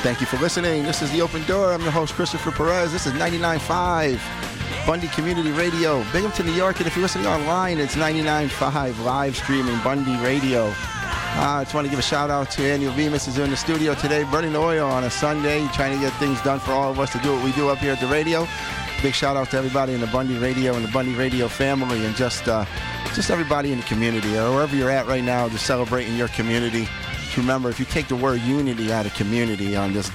Thank you for listening. This is The Open Door. I'm your host, Christopher Perez. This is 99.5 Bundy Community Radio, Binghamton, New York. And if you're listening online, it's 99.5 live streaming Bundy Radio. I just want to give a shout out to Annual Bemis is in the studio today, burning the oil on a Sunday, trying to get things done for all of us to do what we do up here at the radio. Big shout out to everybody in the Bundy Radio and the Bundy Radio family, and just everybody in the community, or wherever you're at right now, just celebrating your community. Remember, if you take the word unity out of community on this